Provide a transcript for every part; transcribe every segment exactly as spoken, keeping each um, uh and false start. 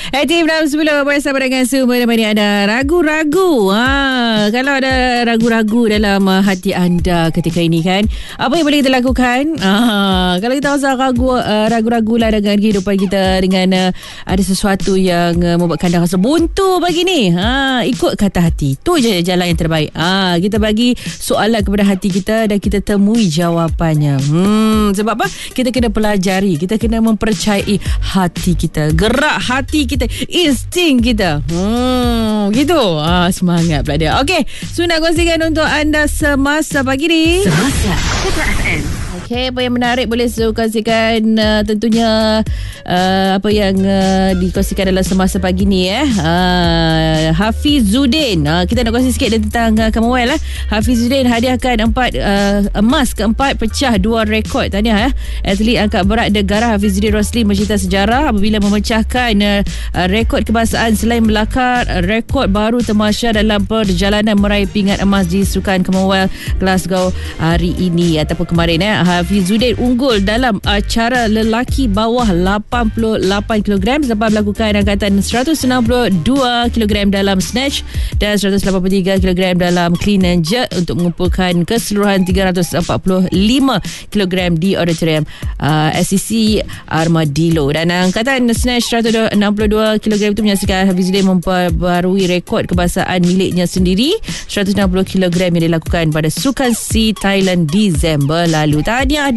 Aktif dalam sepuluh bersama dengan Su menemani anda. Ragu-ragu ha, kalau ada ragu-ragu dalam uh, hati anda ketika ini kan, apa yang boleh kita lakukan? Ha, kalau kita rasa ragu, uh, ragu-ragu lah dengan kehidupan kita, dengan uh, ada sesuatu yang uh, membuatkan anda rasa buntu pagi ni, ha, ikut kata hati. Tu je jalan yang terbaik. Ha, kita bagi soalan kepada hati kita dan kita temui jawapannya. Hmm, sebab apa? Kita kena pelajari, kita kena mempercayai hati kita, gerak hati kita, insting kita. Hmm, gitu. Ah, semangat pula dia. Okey, so nak kongsikan untuk anda semasa pagi ni. Semasa Kota F M. Okey, apa yang menarik boleh so kongsikan uh, tentunya uh, apa yang uh, dikongsikan dalam semasa pagi ni eh. Uh, Hafizuddin. Uh, kita nak kongsi sikit tentang uh, Commonwealth eh. Hafizuddin hadiahkan empat uh, emas keempat, pecah dua rekod. Tahniah eh. Atlet angkat berat negara Hafizuddin Rosli mencerita sejarah apabila memecahkan uh, rekod kebangsaan selain melakar uh, rekod baru tamasya dalam perjalanan meraih pingat emas di Sukan Commonwealth Glasgow hari ini ataupun kemarin eh. Hafizuddin unggul dalam acara lelaki bawah lapan puluh lapan kilogram selepas melakukan angkatan seratus enam puluh dua kilogram dalam snatch dan seratus lapan puluh tiga kilogram dalam clean and jerk untuk mengumpulkan keseluruhan tiga ratus empat puluh lima kilogram di auditorium uh, S C C Armadillo. Dan angkatan snatch seratus enam puluh dua kilogram itu menyaksikan Hafizuddin memperbarui rekod kebangsaan miliknya sendiri seratus enam puluh kilogram yang dilakukan pada Sukan Sea Thailand Disember lalu. Tahniah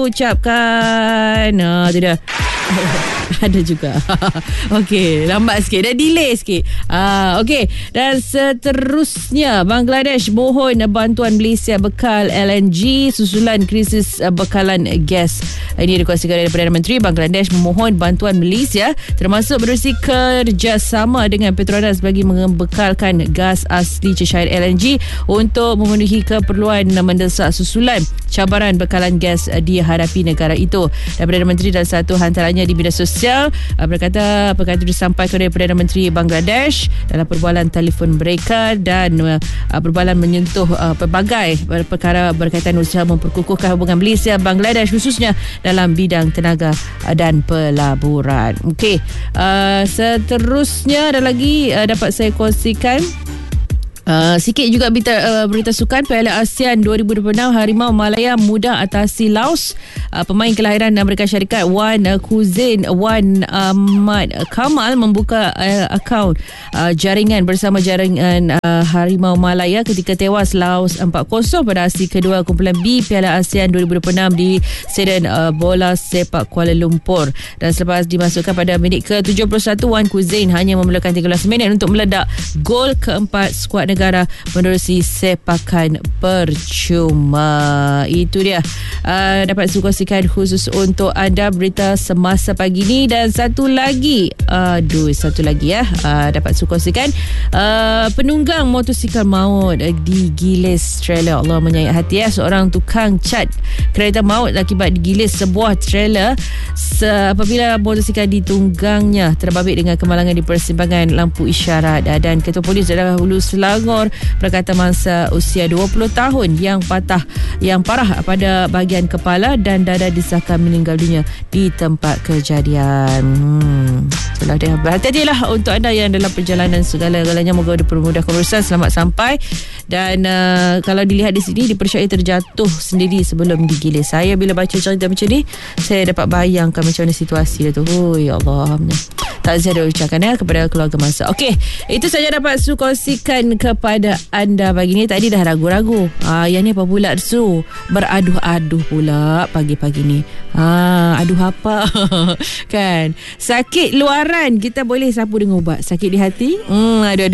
diucapkan. Ha, tu dia. Ada juga. Okey, lambat sikit, dah delay sikit. Ah, okey. Dan seterusnya, Bangladesh mohon bantuan Malaysia bekal L N G susulan krisis bekalan gas. Ini dikongsikan oleh Perdana Menteri. Bangladesh memohon bantuan Malaysia termasuk menerusi kerjasama dengan Petronas bagi membekalkan gas asli cecair L N G untuk memenuhi keperluan mendesak susulan cabaran bekalan gas dihadapi negara itu. Dan Perdana Menteri dalam satu hantarannya di media sosial berkata perkara itu disampaikan oleh Perdana Menteri Bangladesh dalam perbualan telefon mereka dan uh, perbualan menyentuh uh, pelbagai perkara berkaitan usaha memperkukuhkan hubungan Malaysia Bangladesh khususnya dalam bidang tenaga dan pelaburan. Okey, uh, seterusnya ada lagi uh, dapat saya kongsikan. Uh, sikit juga berita, uh, berita sukan Piala ASEAN dua ribu dua puluh enam. Harimau Malaya mudah atasi Laos. Uh, pemain kelahiran Amerika Syarikat Wan uh, Kuzin Wan Ahmad Kamal membuka uh, akaun uh, jaringan bersama jaringan uh, Harimau Malaya ketika tewas Laos empat kosong pada aksi kedua kumpulan B Piala ASEAN dua ribu dua puluh enam di Stadion uh, Bola Sepak Kuala Lumpur. Dan selepas dimasukkan pada minit ke tujuh puluh satu, Wan Kuzin hanya memerlukan tiga belas minit untuk meledak gol keempat skuad negara menerusi sepakan percuma. Itu dia uh, dapat saya kongsikan khusus untuk anda berita semasa pagi ni. Dan satu lagi, aduh satu lagi ya, uh, dapat saya kongsikan uh, penunggang motosikal maut digilis trailer. Allah menyayat hati ya. Seorang tukang cat kereta maut akibat digilis sebuah trailer se- apabila motosikal ditunggangnya terbabit dengan kemalangan di persimpangan lampu isyarat. Dan Ketua Polis Daerah Hulu Selangor berkata mangsa usia dua puluh tahun yang patah yang parah pada bahagian kepala dan dada disahkan meninggal dunia di tempat kejadian. Hmm. Itulah dia. Berhati-hatilah untuk anda yang dalam perjalanan segala-galanya, moga dipermudahkan urusan, selamat sampai. Dan uh, kalau dilihat di sini dipercayai terjatuh sendiri sebelum digilis. Saya bila baca cerita macam ni, saya dapat bayangkan macam mana situasi dia tu. Oh ya Allah. Takziah diucapkan ya kepada keluarga mangsa. Okey, itu saja dapat Su kongsikan kepada anda pagi ni. Tadi dah ragu-ragu. Ah, yang ni apa pula Su? Beraduh-aduh pula pagi-pagi ni. Ah, aduh apa? Kan? Sakit luaran kita boleh sapu dengan ubat. Sakit di hati? Hmm, aduh-aduh